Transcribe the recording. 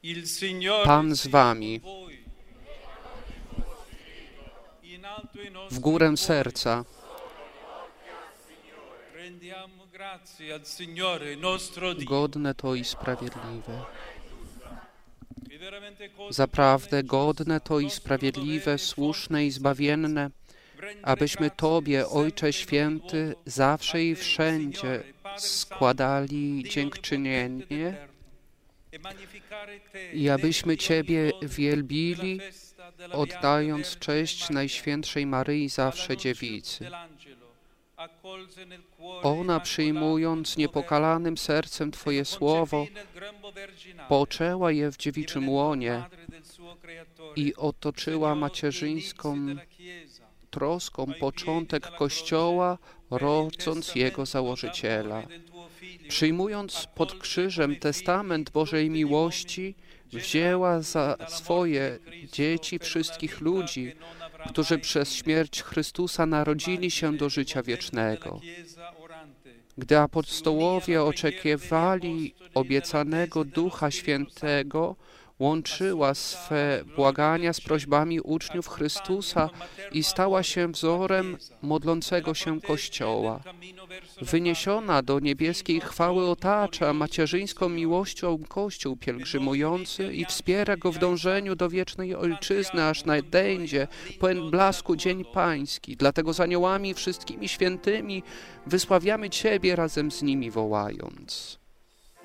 Pan z wami. W górę serca. Godne to i sprawiedliwe. Zaprawdę godne to i sprawiedliwe, słuszne i zbawienne, abyśmy Tobie, Ojcze Święty, zawsze i wszędzie składali dziękczynienie i abyśmy Ciebie wielbili, oddając cześć Najświętszej Maryi zawsze Dziewicy. Ona, przyjmując niepokalanym sercem Twoje słowo, poczęła je w dziewiczym łonie i otoczyła macierzyńską troską początek Kościoła, rodząc jego założyciela. Przyjmując pod krzyżem testament Bożej miłości, wzięła za swoje dzieci wszystkich ludzi, którzy przez śmierć Chrystusa narodzili się do życia wiecznego. Gdy apostołowie oczekiwali obiecanego Ducha Świętego, łączyła swe błagania z prośbami uczniów Chrystusa i stała się wzorem modlącego się Kościoła. Wyniesiona do niebieskiej chwały otacza macierzyńską miłością Kościół pielgrzymujący i wspiera go w dążeniu do wiecznej Ojczyzny, aż nadejdzie pełen blasku Dzień Pański. Dlatego z aniołami i wszystkimi świętymi wysławiamy Ciebie razem z nimi wołając.